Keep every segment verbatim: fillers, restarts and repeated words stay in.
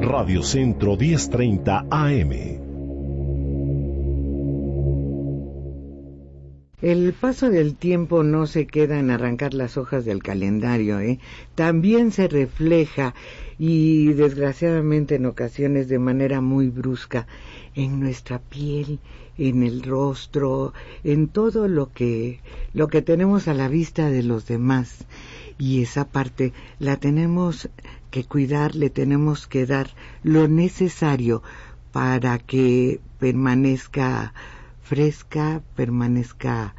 Radio Centro diez treinta A M. El paso del tiempo no se queda en arrancar las hojas del calendario, ¿eh? También se refleja, y desgraciadamente en ocasiones de manera muy brusca, en nuestra piel, en el rostro, en todo lo que, lo que tenemos a la vista de los demás. Y esa parte la tenemos que cuidar, le tenemos que dar lo necesario para que permanezca fresca, permanezca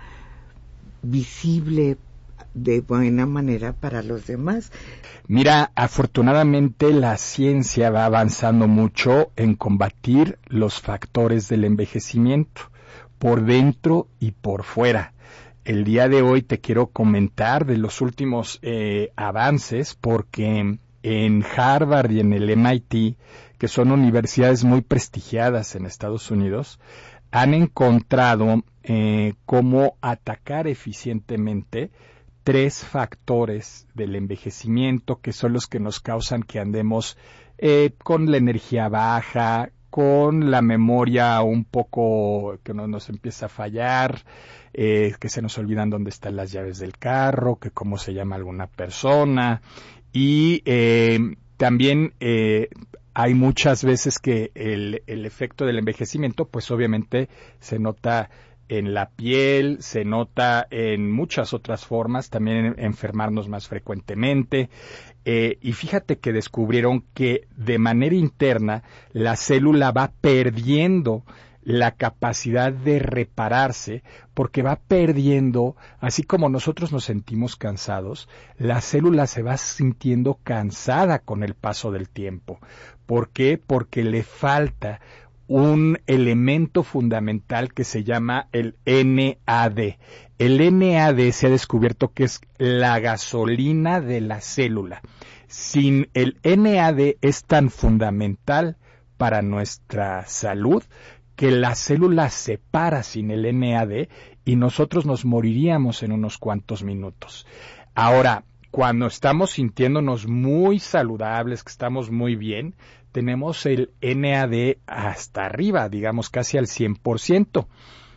visible de buena manera para los demás. Mira, afortunadamente la ciencia va avanzando mucho en combatir los factores del envejecimiento, por dentro y por fuera. El día de hoy te quiero comentar de los últimos eh, avances, porque en Harvard y en el M I T, que son universidades muy prestigiadas en Estados Unidos, han encontrado eh, cómo atacar eficientemente tres factores del envejecimiento, que son los que nos causan que andemos eh, con la energía baja, con la memoria un poco que no nos empieza a fallar, eh, que se nos olvidan dónde están las llaves del carro, que cómo se llama alguna persona, y eh, también eh, hay muchas veces que el, el efecto del envejecimiento, pues obviamente se nota en la piel, se nota en muchas otras formas, también en enfermarnos más frecuentemente. Eh, y fíjate que descubrieron que de manera interna la célula va perdiendo la capacidad de repararse, porque va perdiendo, así como nosotros nos sentimos cansados, la célula se va sintiendo cansada con el paso del tiempo. ¿Por qué? Porque le falta un elemento fundamental que se llama el N A D. El N A D se ha descubierto que es la gasolina de la célula. Sin el N A D es tan fundamental para nuestra salud que la célula se para sin el N A D y nosotros nos moriríamos en unos cuantos minutos. Ahora, cuando estamos sintiéndonos muy saludables, que estamos muy bien, tenemos el N A D hasta arriba, digamos casi al cien por ciento.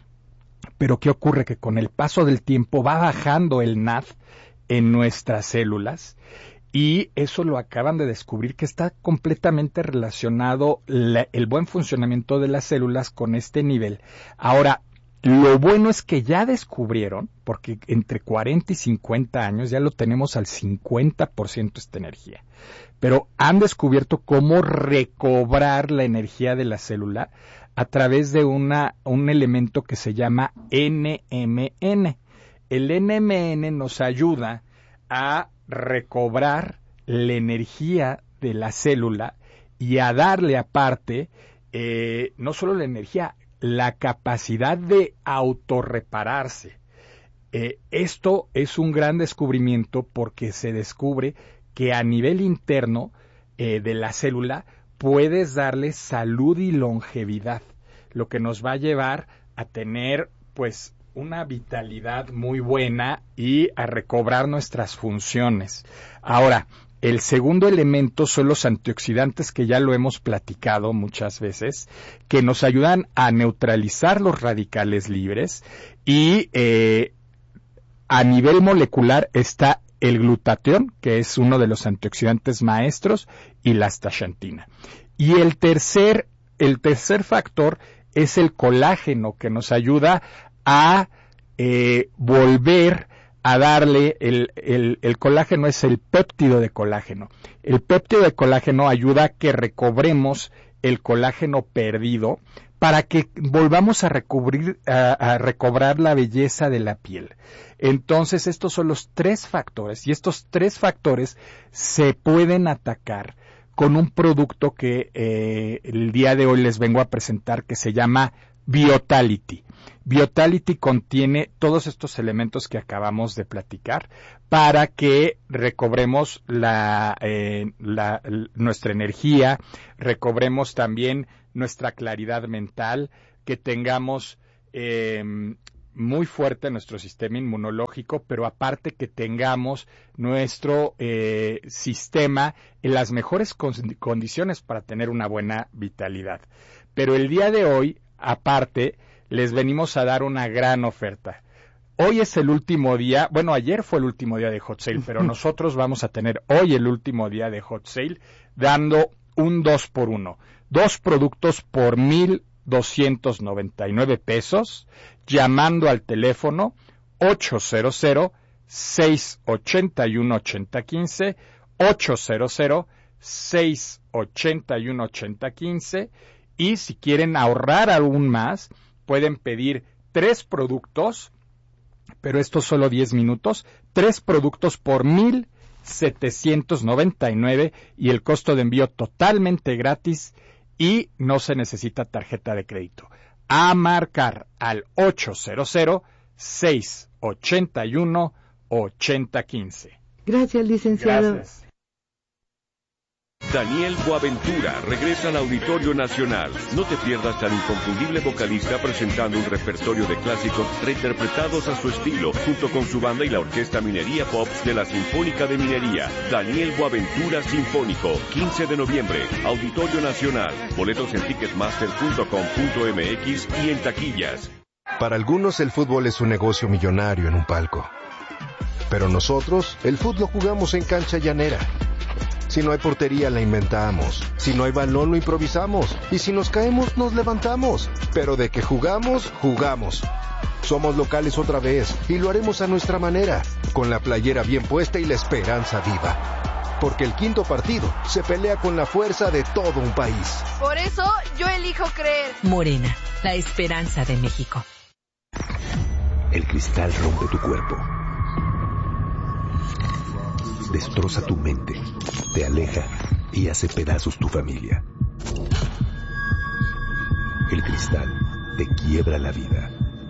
Pero ¿qué ocurre? Que con el paso del tiempo va bajando el N A D en nuestras células, y eso lo acaban de descubrir, que está completamente relacionado la, el buen funcionamiento de las células con este nivel. Ahora, lo bueno es que ya descubrieron, porque entre cuarenta y cincuenta años ya lo tenemos al cincuenta por ciento esta energía, pero han descubierto cómo recobrar la energía de la célula a través de una, un elemento que se llama N M N. El N M N nos ayuda a recobrar la energía de la célula y a darle aparte eh, no solo la energía, la capacidad de autorrepararse. Eh, esto es un gran descubrimiento, porque se descubre que a nivel interno eh, de la célula puedes darle salud y longevidad, lo que nos va a llevar a tener pues una vitalidad muy buena y a recobrar nuestras funciones. Ahora, el segundo elemento son los antioxidantes, que ya lo hemos platicado muchas veces, que nos ayudan a neutralizar los radicales libres, y eh, a nivel molecular está el glutatión, que es uno de los antioxidantes maestros, y la astaxantina. Y el tercer, el tercer factor es el colágeno, que nos ayuda a eh, volver a darle, el, el, el colágeno es el péptido de colágeno. El péptido de colágeno ayuda a que recobremos el colágeno perdido, para que volvamos a, recubrir, a, a recobrar la belleza de la piel. Entonces, estos son los tres factores, y estos tres factores se pueden atacar con un producto que eh, el día de hoy les vengo a presentar, que se llama Vitality. Vitality contiene todos estos elementos que acabamos de platicar para que recobremos la, eh, la, nuestra energía, recobremos también nuestra claridad mental, que tengamos eh, muy fuerte nuestro sistema inmunológico, pero aparte que tengamos nuestro eh, sistema en las mejores con- condiciones para tener una buena vitalidad. Pero el día de hoy, aparte, les venimos a dar una gran oferta. Hoy es el último día, bueno, ayer fue el último día de Hot Sale, pero nosotros vamos a tener hoy el último día de Hot Sale, dando un dos por uno. Dos productos por mil doscientos noventa y nueve pesos, llamando al teléfono ochocientos, seiscientos ochenta y uno, ochenta quince, ochocientos, seiscientos ochenta y uno, ochenta quince, y si quieren ahorrar aún más, pueden pedir tres productos, pero estos solo diez minutos, tres productos por mil setecientos noventa y nueve y el costo de envío totalmente gratis y no se necesita tarjeta de crédito. A marcar al ochocientos, seiscientos ochenta y uno, ochenta quince. Gracias, licenciado. Gracias. Daniel Boaventura regresa al Auditorio Nacional. No te pierdas al inconfundible vocalista presentando un repertorio de clásicos reinterpretados a su estilo, junto con su banda y la Orquesta Minería Pop de la Sinfónica de Minería. Daniel Boaventura Sinfónico, quince de noviembre, Auditorio Nacional. Boletos en ticketmaster punto com punto m x y en taquillas. Para algunos el fútbol es un negocio millonario en un palco. Pero nosotros, el fútbol lo jugamos en cancha llanera. Si no hay portería, la inventamos. Si no hay balón, lo improvisamos. Y si nos caemos, nos levantamos. Pero de que jugamos, jugamos. Somos locales otra vez y lo haremos a nuestra manera, con la playera bien puesta y la esperanza viva. Porque el quinto partido se pelea con la fuerza de todo un país. Por eso, yo elijo creer. Morena, la esperanza de México. El cristal rompe tu cuerpo. Destroza tu mente, te aleja y hace pedazos tu familia. El cristal te quiebra la vida.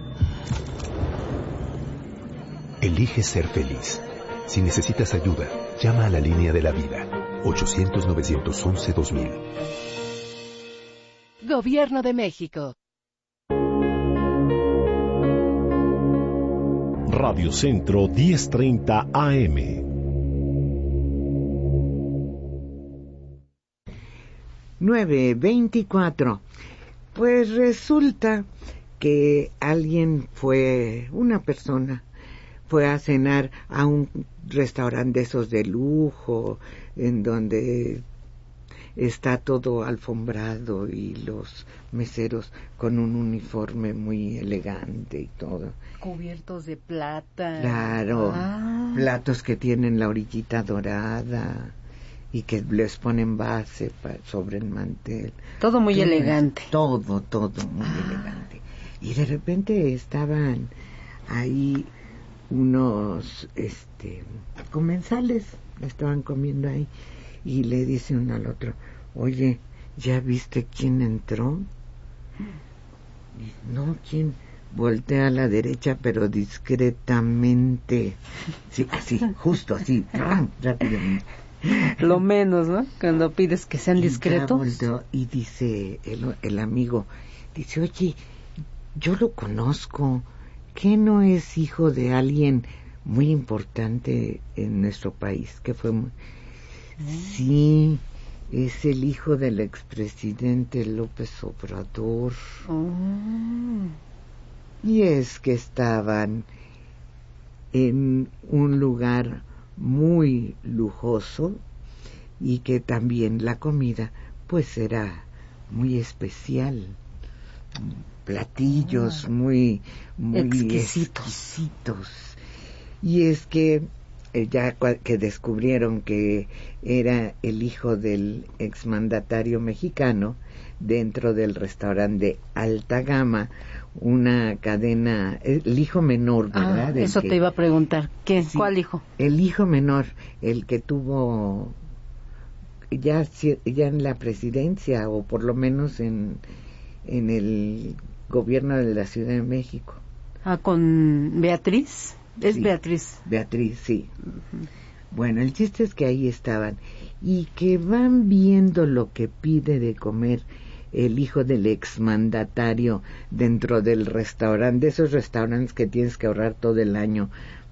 Elige ser feliz. Si necesitas ayuda, llama a la línea de la vida. ochocientos, novecientos once, dos mil. Gobierno de México. Radio Centro diez treinta A M. nueve veinticuatro. Pues resulta que alguien fue, una persona, fue a cenar a un restaurante de esos de lujo, en donde está todo alfombrado y los meseros con un uniforme muy elegante y todo. Cubiertos de plata. Claro, ah. platos que tienen la orillita dorada y que les ponen base pa, sobre el mantel. Todo muy todo, elegante. Todo, todo muy ah. elegante. Y de repente estaban ahí unos este comensales, estaban comiendo ahí, y le dice uno al otro, oye, ¿ya viste quién entró? Y, no, ¿quién? Voltea a la derecha, pero discretamente. Sí, así, justo así, rápidamente. Lo menos, ¿no? Cuando pides que sean discretos. Y dice el, el amigo, dice, oye, yo lo conozco, ¿qué no es hijo de alguien muy importante en nuestro país? Que fue muy... Sí, es el hijo del expresidente López Obrador. Oh. Y es que estaban en un lugar muy lujoso y que también la comida pues era muy especial, platillos oh. muy muy exquisitos. exquisitos. Y es que eh, ya que descubrieron que era el hijo del exmandatario mexicano, dentro del restaurante de alta gama, una cadena, el hijo menor, ¿verdad? Ah, eso que, te iba a preguntar, ¿qué? Sí, ¿Cuál hijo? El hijo menor, el que tuvo ya ya en la presidencia, o por lo menos en en el gobierno de la Ciudad de México. Ah, con Beatriz. Es sí, Beatriz. Beatriz, sí. Uh-huh. Bueno, el chiste es que ahí estaban y que van viendo lo que pide de comer el hijo del exmandatario dentro del restaurante, de esos restaurantes que tienes que ahorrar todo el año